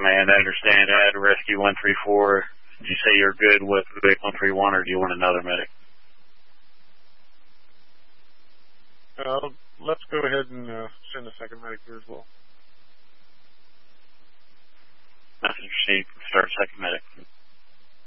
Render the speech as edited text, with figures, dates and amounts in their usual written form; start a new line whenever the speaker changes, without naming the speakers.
Command, I understand. I had Rescue 134. Did you say you're good with Vic 131, or do you want another medic?
Let's go ahead and send a second medic here as well.
Message received. Start second medic.